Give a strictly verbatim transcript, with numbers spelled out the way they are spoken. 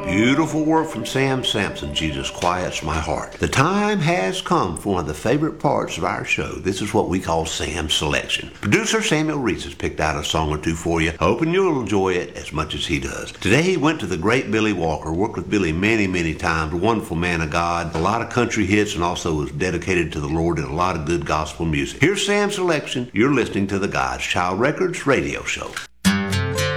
Beautiful work from Sam Sampson, Jesus Quiets My Heart. The time has come for one of the favorite parts of our show. This is what we call Sam's Selection. Producer Samuel Reese has picked out a song or two for you, hoping you'll enjoy it as much as he does. Today he went to the great Billy Walker, worked with Billy many, many times, a wonderful man of God, a lot of country hits, and also was dedicated to the Lord and a lot of good gospel music. Here's Sam's Selection. You're listening to the God's Child Records radio show.